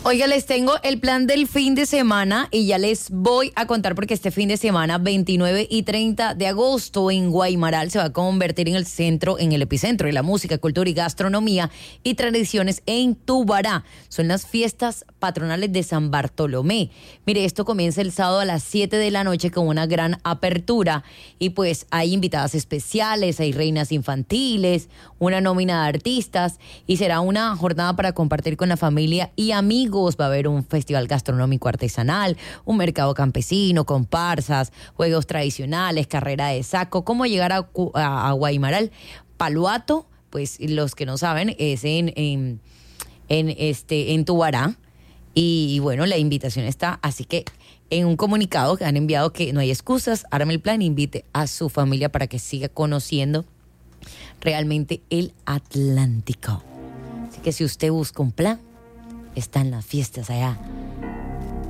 Oiga, les tengo el plan del fin de semana y ya les voy a contar porque este fin de semana, 29 y 30 de agosto, en Guaymaral se va a convertir en el epicentro de la música, cultura y gastronomía y tradiciones en Tubará. Son las fiestas patronales de San Bartolomé. Mire, esto comienza el sábado a las 7 de la noche con una gran apertura y pues hay invitadas especiales, hay reinas infantiles, una nómina de artistas y será una jornada para compartir con la familia y amigos. Va a haber un festival gastronómico artesanal, un mercado campesino, comparsas, juegos tradicionales, carrera de saco. ¿Cómo llegar a Guaymaral? Paluato, pues los que no saben, es en Tubará. Y bueno, la invitación está, así que en un comunicado que han enviado que no hay excusas, arme el plan, invite a su familia para que siga conociendo realmente el Atlántico. Así que si usted busca un plan, están las fiestas allá